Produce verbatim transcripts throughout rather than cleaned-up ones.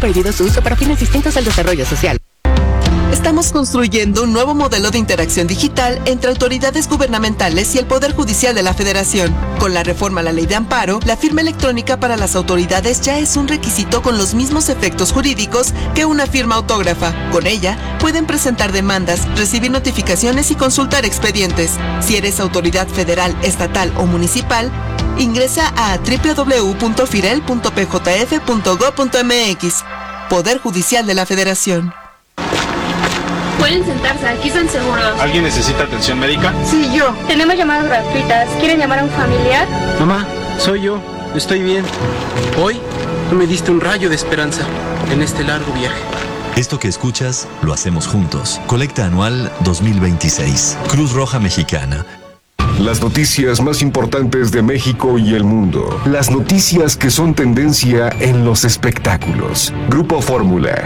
prohibido su uso para fines distintos al desarrollo social. Estamos construyendo un nuevo modelo de interacción digital entre autoridades gubernamentales y el Poder Judicial de la Federación. Con la reforma a la Ley de Amparo, la firma electrónica para las autoridades ya es un requisito con los mismos efectos jurídicos que una firma autógrafa. Con ella, pueden presentar demandas, recibir notificaciones y consultar expedientes. Si eres autoridad federal, estatal o municipal, ingresa a doble u doble u doble u punto firel punto p j f punto gob punto m x. Poder Judicial de la Federación. Pueden sentarse, aquí están seguros. ¿Alguien necesita atención médica? Sí, yo. Tenemos llamadas gratuitas. ¿Quieren llamar a un familiar? Mamá, soy yo. Estoy bien. Hoy tú me diste un rayo de esperanza en este largo viaje. Esto que escuchas, lo hacemos juntos. Colecta anual dos mil veintiséis. Cruz Roja Mexicana. Las noticias más importantes de México y el mundo. Las noticias que son tendencia en los espectáculos. Grupo Fórmula.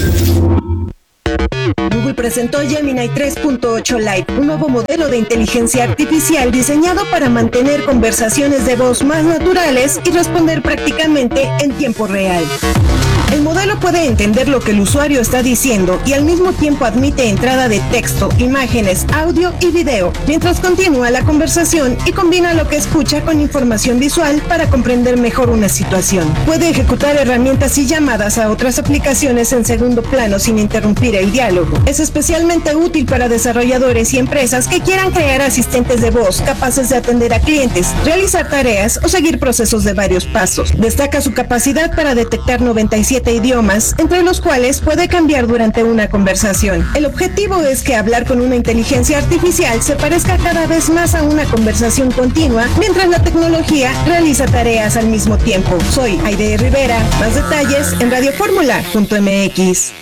Google presentó Gemini tres punto ocho Lite, un nuevo modelo de inteligencia artificial diseñado para mantener conversaciones de voz más naturales y responder prácticamente en tiempo real. El modelo puede entender lo que el usuario está diciendo y al mismo tiempo admite entrada de texto, imágenes, audio y video, mientras continúa la conversación y combina lo que escucha con información visual para comprender mejor una situación. Puede ejecutar herramientas y llamadas a otras aplicaciones en segundo plano sin interrumpir el diálogo. Es especialmente útil para desarrolladores y empresas que quieran crear asistentes de voz capaces de atender a clientes, realizar tareas o seguir procesos de varios pasos. Destaca su capacidad para detectar noventa y siete idiomas, entre los cuales puede cambiar durante una conversación. El objetivo es que hablar con una inteligencia artificial se parezca cada vez más a una conversación continua, mientras la tecnología realiza tareas al mismo tiempo. Soy Aide Rivera. Más detalles en radio fórmula punto m x.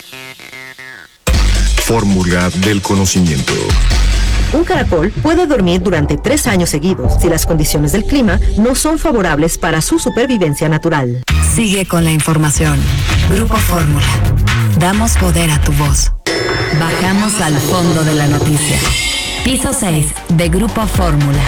Fórmula del conocimiento. Un caracol puede dormir durante tres años seguidos si las condiciones del clima no son favorables para su supervivencia natural. Sigue con la información. Grupo Fórmula. Damos poder a tu voz. Bajamos al fondo de la noticia. Piso seis de Grupo Fórmula.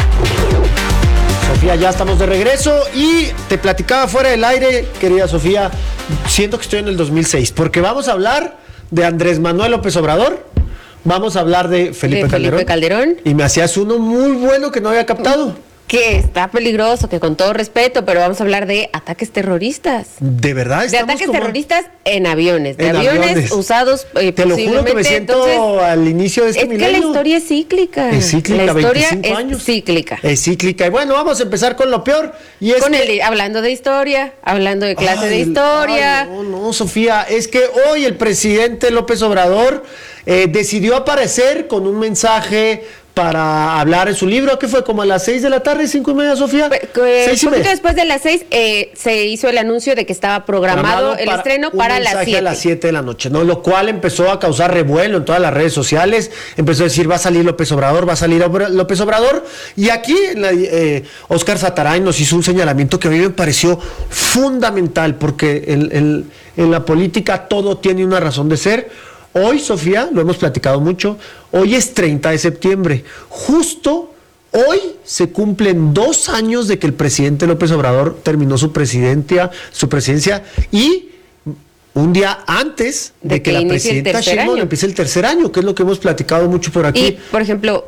Sofía, ya estamos de regreso y te platicaba fuera del aire, querida Sofía, siento que estoy en el dos mil seis, porque vamos a hablar de Andrés Manuel López Obrador. Vamos a hablar de Felipe, de Felipe Calderón. Calderón. Y me hacías uno muy bueno que no había captado. Que está peligroso, que con todo respeto, pero vamos a hablar de ataques terroristas. ¿De verdad? De ataques como... terroristas en aviones, de en aviones, aviones usados eh, Te lo juro que me siento Entonces, al inicio de este es milenio. Es que la historia es cíclica. Es cíclica, la historia veinticinco es años. cíclica. Es cíclica. Y bueno, vamos a empezar con lo peor. Y es con que... el, hablando de historia, hablando de clase ay, de historia. Ay, no, no, Sofía, es que hoy el presidente López Obrador eh, decidió aparecer con un mensaje para hablar en su libro, que fue como a las seis de la tarde, cinco y media, Sofía. Eh, un poquito después de las seis eh, se hizo el anuncio de que estaba programado, programado el estreno para las siete. a las siete de la noche, ¿no? Lo cual empezó a causar revuelo en todas las redes sociales. Empezó a decir, va a salir López Obrador, va a salir López Obrador. Y aquí eh, Óscar Sataray nos hizo un señalamiento que a mí me pareció fundamental, porque en, en, en la política todo tiene una razón de ser. Hoy, Sofía, lo hemos platicado mucho, hoy es treinta de septiembre. Justo hoy se cumplen dos años de que el presidente López Obrador terminó su presidencia, su presidencia y un día antes de, de que, que la presidenta Sheinbaum empiece el tercer año, que es lo que hemos platicado mucho por aquí. Y, por ejemplo,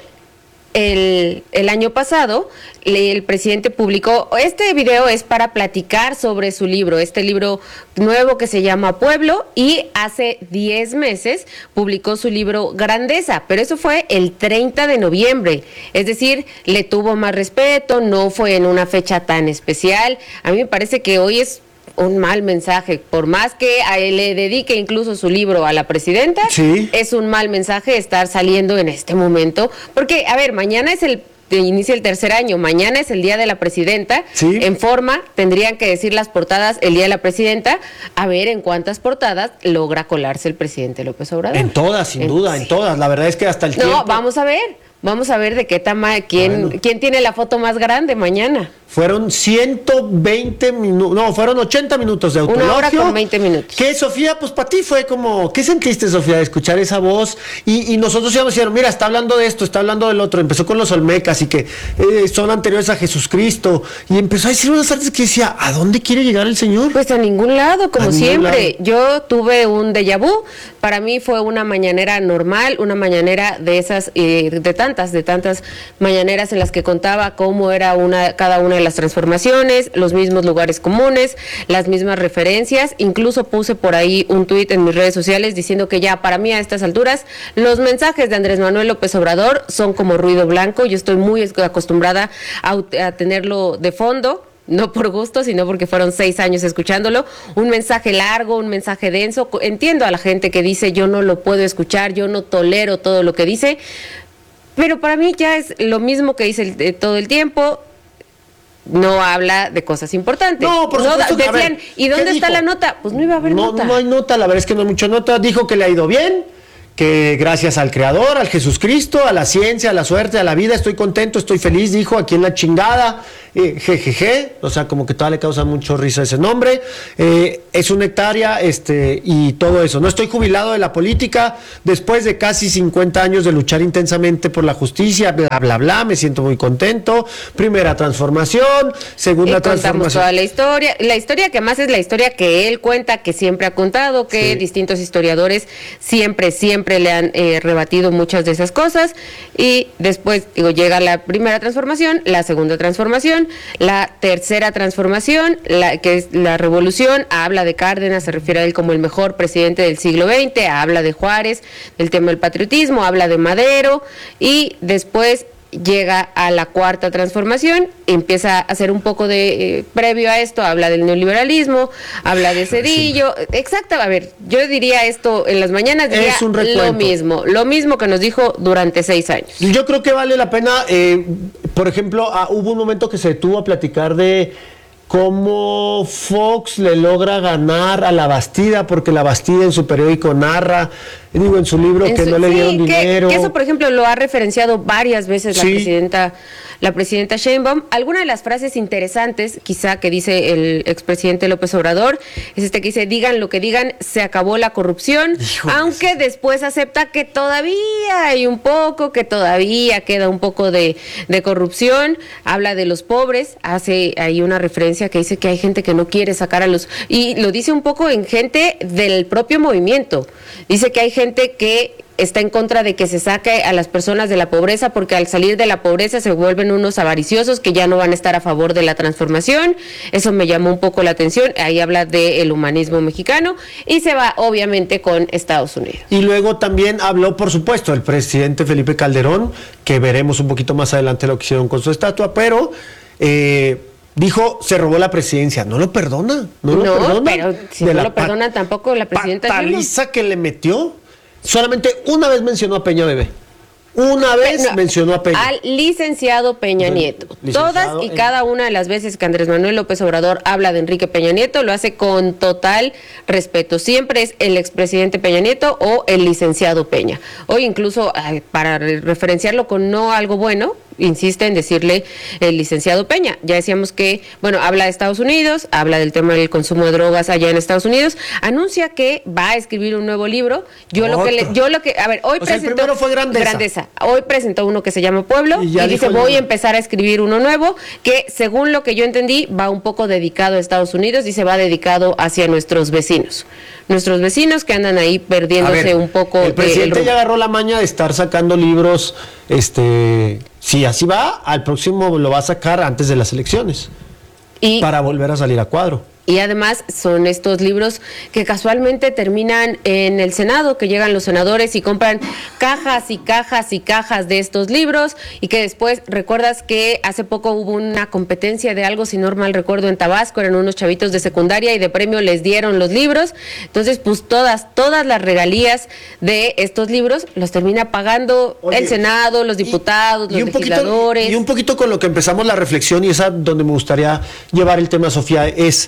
El, el año pasado el presidente publicó, este video es para platicar sobre su libro, este libro nuevo que se llama Pueblo, y hace diez meses publicó su libro Grandeza, pero eso fue el treinta de noviembre, es decir, le tuvo más respeto, no fue en una fecha tan especial. A mí me parece que hoy es un mal mensaje, por más que a él le dedique incluso su libro a la presidenta, sí. Es un mal mensaje estar saliendo en este momento, porque, a ver, mañana es el inicia el tercer año, mañana es el día de la presidenta, sí. En Forma tendrían que decir las portadas el día de la presidenta, a ver en cuántas portadas logra colarse el presidente López Obrador. En todas, sin en, duda, sí. en todas, la verdad es que hasta el no, tiempo... vamos a ver, Vamos a ver de qué tamaño, quién, bueno. quién tiene la foto más grande mañana. Fueron ciento veinte minutos, no, fueron ochenta minutos de autoelogio. Una hora con veinte minutos. Que Sofía, pues para ti fue como, ¿qué sentiste, Sofía, de escuchar esa voz? Y, y nosotros íbamos diciendo, mira, está hablando de esto, está hablando del otro. Empezó con los olmecas y que eh, son anteriores a Jesucristo. Y empezó a decir unas artes que decía, ¿a dónde quiere llegar el Señor? Pues a ningún lado, como siempre. Lado. Yo tuve un déjà vu. Para mí fue una mañanera normal, una mañanera de esas, eh, de tantas, de tantas mañaneras en las que contaba cómo era una, cada una de las transformaciones, los mismos lugares comunes, las mismas referencias. Incluso puse por ahí un tuit en mis redes sociales diciendo que ya para mí a estas alturas los mensajes de Andrés Manuel López Obrador son como ruido blanco. Yo estoy muy acostumbrada a, a tenerlo de fondo. No por gusto, sino porque fueron seis años escuchándolo. Un mensaje largo, un mensaje denso. Entiendo a la gente que dice, yo no lo puedo escuchar, yo no tolero todo lo que dice. Pero para mí ya es lo mismo que dice el, todo el tiempo. No habla de cosas importantes. No, por supuesto. No, decían, ver, ¿y dónde está dijo? la nota? Pues no iba a haber no, nota. No hay nota, la verdad es que no hay mucha nota. Dijo que le ha ido bien, que gracias al Creador, al Jesucristo, a la ciencia, a la suerte, a la vida, estoy contento, estoy feliz, dijo, aquí en la chingada, eh, jejeje, o sea, como que todavía le causa mucho risa ese nombre, eh, es una hectárea, este, y todo eso. No estoy jubilado de la política, después de casi cincuenta años de luchar intensamente por la justicia, bla, bla, bla, me siento muy contento. Primera transformación, segunda y transformación. Toda la historia, la historia que más es la historia que él cuenta, que siempre ha contado, que sí. distintos historiadores siempre, siempre Siempre le han eh, rebatido muchas de esas cosas. Y después digo, llega la primera transformación, la segunda transformación, la tercera transformación, la que es la revolución. Habla de Cárdenas, se refiere a él como el mejor presidente del siglo veinte, habla de Juárez, del tema del patriotismo, habla de Madero, y después llega a la cuarta transformación, empieza a hacer un poco de eh, previo a esto, habla del neoliberalismo, habla de Cedillo, sí. Exacto, a ver, yo diría esto en las mañanas, diría es un lo mismo, lo mismo que nos dijo durante seis años. Yo creo que vale la pena, eh, por ejemplo, ah, hubo un momento que se detuvo a platicar de cómo Fox le logra ganar a la Bastida, porque la Bastida en su periódico narra, digo, en su libro en que su, no le dieron sí, dinero. Que, que eso, por ejemplo, lo ha referenciado varias veces sí. la presidenta la presidenta Sheinbaum. Alguna de las frases interesantes, quizá, que dice el expresidente López Obrador, es este que dice, digan lo que digan, se acabó la corrupción, Híjole. aunque después acepta que todavía hay un poco, que todavía queda un poco de, de corrupción. Habla de los pobres, hace ahí una referencia que dice que hay gente que no quiere sacar a los... Y lo dice un poco en gente del propio movimiento. Dice que hay gente que está en contra de que se saque a las personas de la pobreza, porque al salir de la pobreza se vuelven unos avariciosos que ya no van a estar a favor de la transformación. Eso me llamó un poco la atención. Ahí habla del humanismo mexicano y se va obviamente con Estados Unidos. Y luego también habló, por supuesto, el presidente Felipe Calderón, que veremos un poquito más adelante lo que hicieron con su estatua, pero... Eh, dijo, se robó la presidencia. No lo perdona. No, no lo perdona. Pero si no lo perdona tampoco la presidenta. La paliza que le metió. Solamente una vez mencionó a Peña Bebé. Una vez no, mencionó a Peña. Al licenciado Peña Nieto. Licenciado Todas y en... cada una de las veces que Andrés Manuel López Obrador habla de Enrique Peña Nieto, lo hace con total respeto. Siempre es el expresidente Peña Nieto o el licenciado Peña. Hoy incluso, para referenciarlo con no algo bueno, insiste en decirle el licenciado Peña. Ya decíamos que, bueno, habla de Estados Unidos, habla del tema del consumo de drogas allá en Estados Unidos, anuncia que va a escribir un nuevo libro. Yo Otro. lo que le, yo lo que, a ver, hoy o presentó sea, el primero fue Grandeza. Grandeza. Hoy presentó uno que se llama Pueblo y, y dice, voy a empezar a escribir uno nuevo, que según lo que yo entendí, va un poco dedicado a Estados Unidos y se va dedicado hacia nuestros vecinos. Nuestros vecinos que andan ahí perdiéndose ver, un poco. El presidente de, ya agarró la maña de estar sacando libros, este, si así va, al próximo lo va a sacar antes de las elecciones, y, para volver a salir a cuadro. Y además son estos libros que casualmente terminan en el Senado, que llegan los senadores y compran cajas y cajas y cajas de estos libros, y que después, recuerdas que hace poco hubo una competencia de algo, si no mal recuerdo, en Tabasco, eran unos chavitos de secundaria y de premio les dieron los libros. Entonces, pues todas, todas las regalías de estos libros los termina pagando Oye, el Senado, los diputados, y, y los legisladores. Poquito, y un poquito con lo que empezamos la reflexión, y esa donde me gustaría llevar el tema, Sofía, es...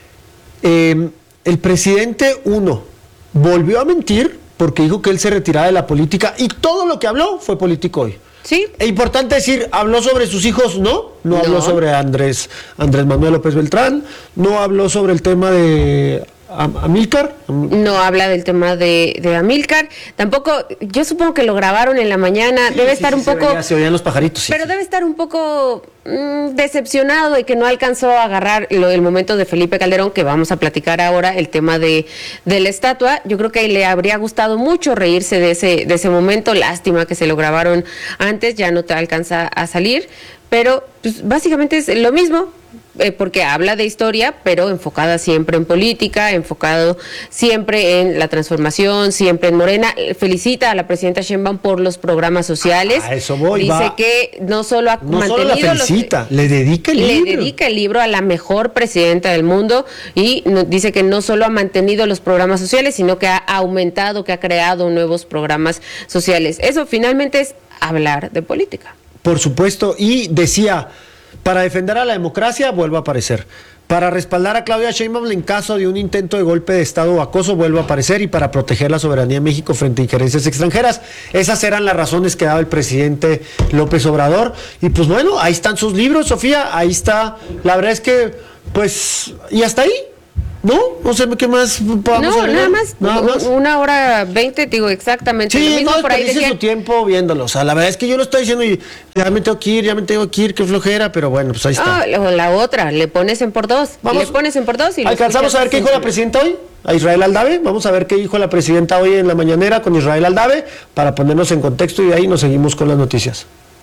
Eh, el presidente, uno, volvió a mentir porque dijo que él se retiraba de la política y todo lo que habló fue político hoy. Sí. Es importante decir, habló sobre sus hijos, ¿no? No, No. habló sobre Andrés, Andrés Manuel López Beltrán, no habló sobre el tema de Am- Amílcar. No habla del tema de, de Amílcar. Tampoco, yo supongo que lo grabaron en la mañana. Sí, debe sí, estar sí, un se poco. veía- se oían los pajaritos, sí. Pero debe estar un poco mm, decepcionado de que no alcanzó a agarrar lo del momento de Felipe Calderón, que vamos a platicar ahora, el tema de, de la estatua. Yo creo que le habría gustado mucho reírse de ese, de ese momento. Lástima que se lo grabaron antes, ya no te alcanza a salir. Pero pues, básicamente es lo mismo. Eh, porque habla de historia, pero enfocada siempre en política, enfocado siempre en la transformación, siempre en Morena. Eh, Felicita a la presidenta Sheinbaum por los programas sociales. A eso voy, Dice va. que no solo ha No mantenido solo la los- felicita, le dedica el le libro. dedica el libro a la mejor presidenta del mundo y no- dice que no solo ha mantenido los programas sociales, sino que ha aumentado, que ha creado nuevos programas sociales. Eso finalmente es hablar de política. Por supuesto, y decía, para defender a la democracia, vuelvo a aparecer. Para respaldar a Claudia Sheinbaum en caso de un intento de golpe de Estado o acoso, vuelvo a aparecer, y para proteger la soberanía de México frente a injerencias extranjeras. Esas eran las razones que daba el presidente López Obrador. Y pues bueno, ahí están sus libros, Sofía, ahí está. La verdad es que, pues, y hasta ahí. ¿No? No sé qué más podamos No, agregar. nada más, Nada más. una hora veinte, digo exactamente lo Sí, mismo. no por ahí desperdicie decían- su tiempo viéndolo. O sea, la verdad es que yo lo estoy diciendo y ya me tengo que ir, ya me tengo que ir, qué flojera, pero bueno, pues ahí está. Ah, la, la otra, le pones en por dos. Vamos. Le pones en por dos y lo ¿Alcanzamos a ver qué dijo la escuchas. presidenta hoy? A Israel Aldave. Vamos a ver qué dijo la presidenta hoy en la mañanera con Israel Aldave para ponernos en contexto y de ahí nos seguimos con las noticias.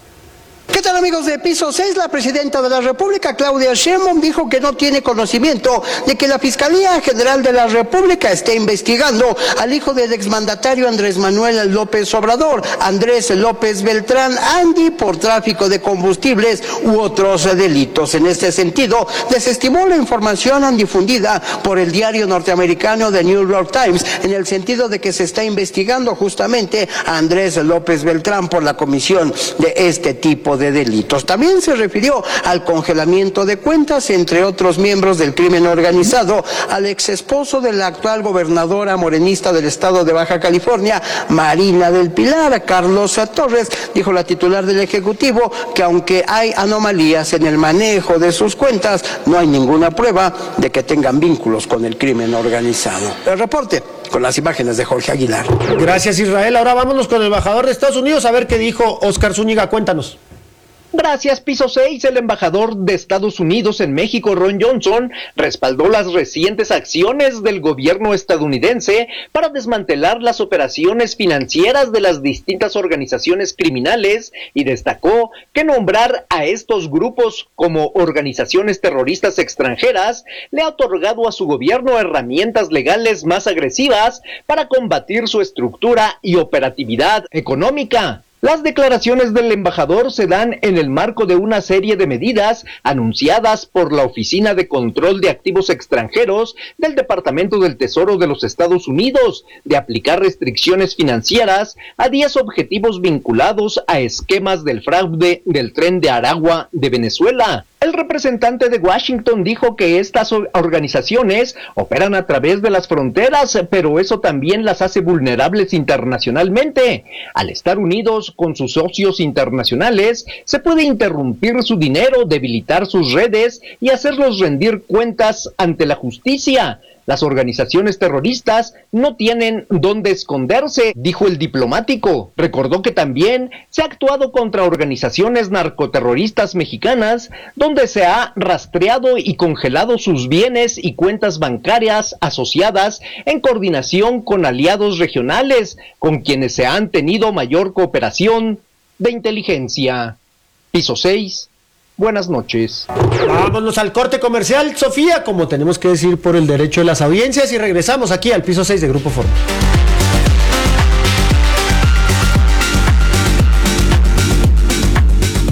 ¿Qué tal, amigos de Piso seis? La presidenta de la República, Claudia Sheinbaum, dijo que no tiene conocimiento de que la Fiscalía General de la República esté investigando al hijo del exmandatario Andrés Manuel López Obrador, Andrés López Beltrán, Andy, por tráfico de combustibles u otros delitos. En este sentido, desestimó la información difundida por el diario norteamericano The New York Times, en el sentido de que se está investigando justamente a Andrés López Beltrán por la comisión de este tipo de delitos. También se refirió al congelamiento de cuentas, entre otros miembros del crimen organizado, al ex esposo de la actual gobernadora morenista del estado de Baja California, Marina del Pilar, Carlos Torres. Dijo la titular del Ejecutivo que aunque hay anomalías en el manejo de sus cuentas, no hay ninguna prueba de que tengan vínculos con el crimen organizado. El reporte con las imágenes de Jorge Aguilar. Gracias, Israel. Ahora vámonos con el embajador de Estados Unidos a ver qué dijo Oscar Zúñiga. Cuéntanos. Gracias, Piso seis. El embajador de Estados Unidos en México, Ron Johnson, respaldó las recientes acciones del gobierno estadounidense para desmantelar las operaciones financieras de las distintas organizaciones criminales y destacó que nombrar a estos grupos como organizaciones terroristas extranjeras le ha otorgado a su gobierno herramientas legales más agresivas para combatir su estructura y operatividad económica. Las declaraciones del embajador se dan en el marco de una serie de medidas anunciadas por la Oficina de Control de Activos Extranjeros del Departamento del Tesoro de los Estados Unidos, de aplicar restricciones financieras a diez objetivos vinculados a esquemas del fraude del Tren de Aragua de Venezuela. El representante de Washington dijo que estas organizaciones operan a través de las fronteras, pero eso también las hace vulnerables internacionalmente. Al estar unidos con sus socios internacionales, se puede interrumpir su dinero, debilitar sus redes y hacerlos rendir cuentas ante la justicia. Las organizaciones terroristas no tienen dónde esconderse, dijo el diplomático. Recordó que también se ha actuado contra organizaciones narcoterroristas mexicanas, donde se ha rastreado y congelado sus bienes y cuentas bancarias asociadas en coordinación con aliados regionales, con quienes se han tenido mayor cooperación de inteligencia. Piso seis. Buenas noches. Vámonos al corte comercial, Sofía, como tenemos que decir por el derecho de las audiencias, y regresamos aquí al Piso seis de Grupo Fórmula.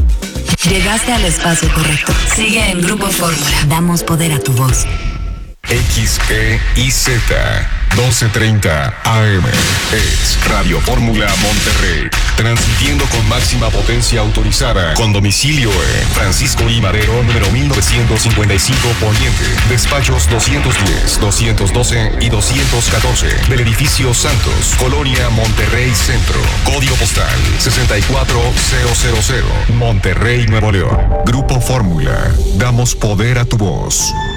Llegaste al espacio correcto. Sigue en Grupo Fórmula. Damos poder a tu voz. X, E y Z. doce treinta A M. Es Radio Fórmula Monterrey. Transmitiendo con máxima potencia autorizada. Con domicilio en Francisco I. Madero, número mil novecientos cincuenta y cinco Poniente. Despachos doscientos diez, doscientos doce y doscientos catorce. Del edificio Santos, Colonia Monterrey Centro. Código postal sesenta y cuatro mil. Monterrey, Nuevo León. Grupo Fórmula. Damos poder a tu voz.